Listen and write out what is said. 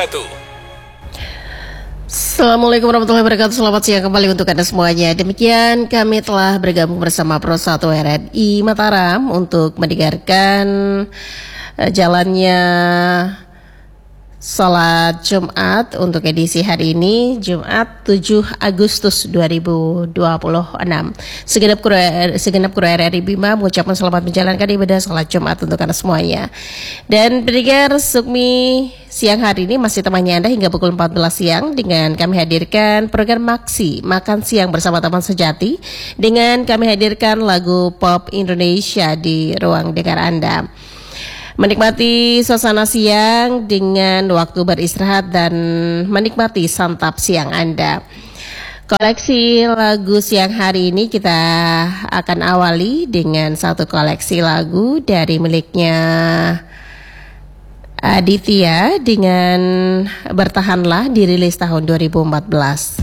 Assalamualaikum warahmatullahi wabarakatuh. Selamat siang kembali untuk Anda semuanya. Demikian kami telah bergabung bersama Pro 1 RRI Mataram untuk mendengarkan jalannya Salat Jumat untuk edisi hari ini, Jumat 7 Agustus 2026. Segenap kru RRI Bima mengucapkan selamat menjalankan ibadah salat Jumat untuk Anda semuanya. Dan pendengar Sukmi, siang hari ini masih temani Anda hingga pukul 14 siang dengan kami hadirkan program Maksi, Makan Siang bersama teman sejati, dengan kami hadirkan lagu pop Indonesia di ruang dengar Anda. Menikmati suasana siang dengan waktu beristirahat dan menikmati santap siang Anda. Koleksi lagu siang hari ini kita akan awali dengan satu koleksi lagu dari miliknya Aditya dengan Bertahanlah, dirilis tahun 2014.